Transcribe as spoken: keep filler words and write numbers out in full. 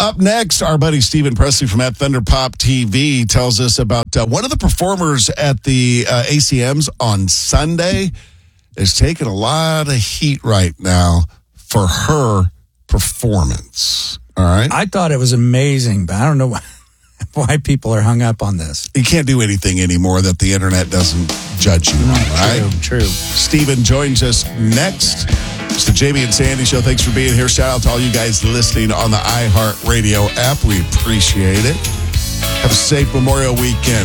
Up next, our buddy Stephen Presley from at Thunder Pop T V tells us about uh, one of the performers at the uh, A C Ms on Sunday is taking a lot of heat right now for her performance. All right? I thought it was amazing, but I don't know why, why people are hung up on this. You can't do anything anymore that the internet doesn't judge you on, right? True, true. Stephen joins us next. It's the Jamie and Sandy Show. Thanks for being here. Shout out to all you guys listening on the iHeartRadio app. We appreciate it. Have a safe Memorial Weekend.